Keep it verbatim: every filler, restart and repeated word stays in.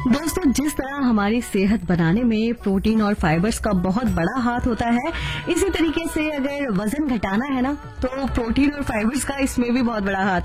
दोस्तों, जिस तरह हमारी सेहत बनाने में प्रोटीन और फाइबर्स का बहुत बड़ा हाथ होता है, इसी तरीके से अगर वजन घटाना है ना, तो प्रोटीन और फाइबर्स का इसमें भी बहुत बड़ा हाथ